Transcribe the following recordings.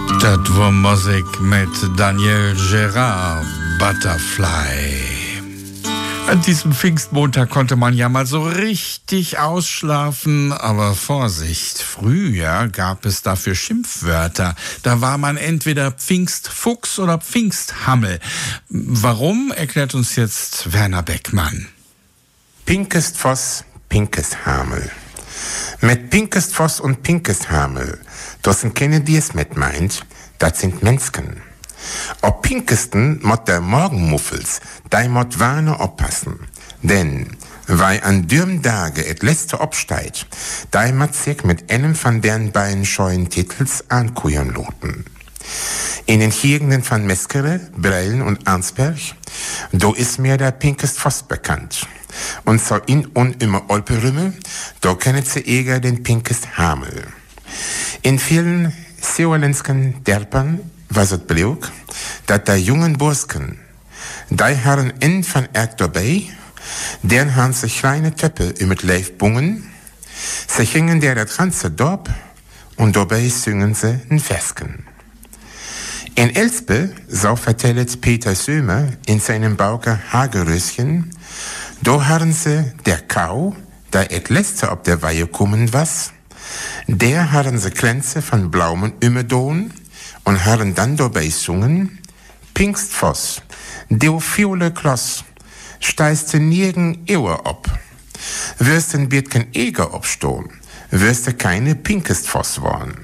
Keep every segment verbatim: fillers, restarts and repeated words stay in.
Das war Musik mit Daniel Gerard, Butterfly. An diesem Pfingstmontag konnte man ja mal so richtig ausschlafen, aber Vorsicht, früher gab es dafür Schimpfwörter. Da war man entweder Pfingstfuchs oder Pfingsthammel. Warum, erklärt uns jetzt Werner Beckmann. Pinkest Voss, Pinkest Hamel. Mit Pinkest Voss und Pinkest Hamel, das sind keine Diers mit meint, das sind Menschen. Ob Pinkesten mot der Morgenmuffels, dei mot warne oppassen. Denn, weil an dürm Tage et letzte obsteit, dei mat sich mit einem von deren beiden scheuen Titels ankuieren loten. In den Gegenden von Meskere, Breilen und Arnsberg, do is mir der Pinkest Voss bekannt. Und so in und immer Olperümme, do kennet se eger den Pinkest Hamel. In vielen seolensken Derpern was het bleek, dat der jungen Bursken, die haben in van Erk dabei, deren haben sich kleine Töppe im het Leif bungen, sie gingen der das ganze Dorf und dabei singen sie n Versken. In Elspe, so vertellet Peter Sömer in seinem Bauke Hageröschen, do haben sie der Kau, da et letzte ob der Weihe kommen was, der haben sie Kränze von Blaumen Ümmedon und haben dann dabei sungen, Pfingstvoss, deo fiole Kloss, steiste nirgen Ewer ob. Würsten wird kein Eger obstohn, würste keine Pinkestvoss worn.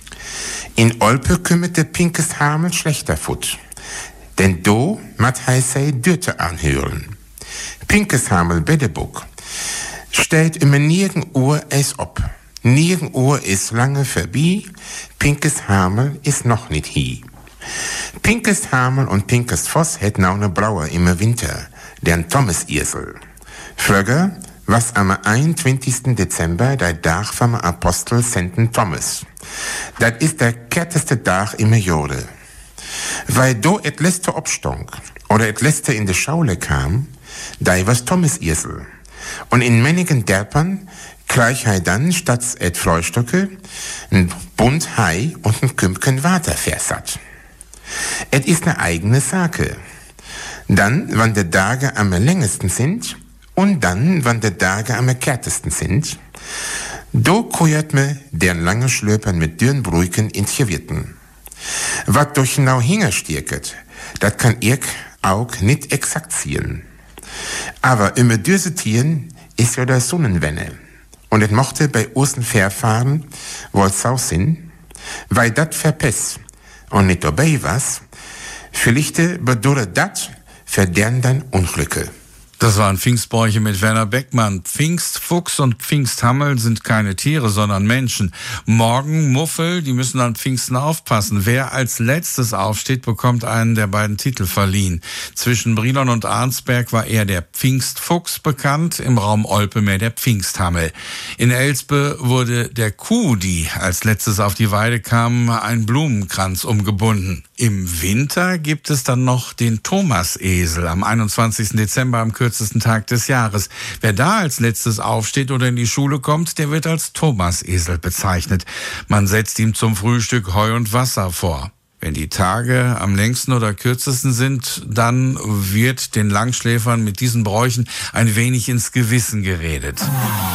In Olpe kümmert der Pinkest Hamel schlechter Fut, denn do mat heißei Dürte anhören. Pinkest Hamel Bedebuck stellt immer nirgen Uhr es ob. Nirgen Uhr is lange vorbei, Pinkest Hamel is noch nicht hier. Pinkest Hamel und Pinkest Voss het nou ne Brauer im Winter, deren Thomas-Irsel. Früher was am einundzwanzigsten Dezember der Tag vom Apostel Sankt Thomas. Dat is der kärteste Tag im Jahre. Weil do et letzte obstonk oder et letzte in de Schaule kam, da was Thomas-Irsel. Und in menigen Dörpern gleich hei dann statt et Freustocke n Bund Hai und n Kümpken Water versat. Et ist ne eigene Sache. Dann, wann de Tage am längesten sind und dann, wann de Tage am kärtesten sind, do kujert me deren lange Schlöpern mit dürren Brücken in Gewirten. Wat durch nau hingerstierket, dat kann ich auch nicht exakt ziehen. Aber immer düse Tieren ist ja der Sonnenwenne. Und et mochte bei Osten verfahren, wollt's auch sin, weil dat verpess und nicht dabei was, vielleicht bedurre dat für deren dann Unglücke. Das waren Pfingstbräuche mit Werner Beckmann. Pfingstfuchs und Pfingsthammel sind keine Tiere, sondern Menschen. Morgenmuffel, die müssen an Pfingsten aufpassen. Wer als letztes aufsteht, bekommt einen der beiden Titel verliehen. Zwischen Brilon und Arnsberg war eher der Pfingstfuchs bekannt, im Raum Olpe mehr der Pfingsthammel. In Elspe wurde der Kuh, die als letztes auf die Weide kam, ein Blumenkranz umgebunden. Im Winter gibt es dann noch den Thomasesel am einundzwanzigsten Dezember am kürzesten Tag des Jahres. Wer da als letztes aufsteht oder in die Schule kommt, der wird als Thomasesel bezeichnet. Man setzt ihm zum Frühstück Heu und Wasser vor. Wenn die Tage am längsten oder kürzesten sind, dann wird den Langschläfern mit diesen Bräuchen ein wenig ins Gewissen geredet.